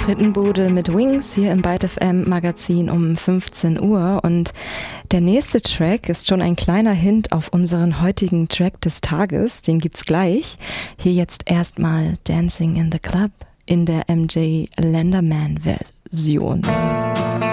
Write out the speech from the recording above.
Frittenbude mit Wings hier im Byte FM Magazin um 15 Uhr und der nächste Track ist schon ein kleiner Hint auf unseren heutigen Track des Tages, den gibt's gleich. Hier jetzt erstmal Dancing in the Club in der MJ Lenderman Version.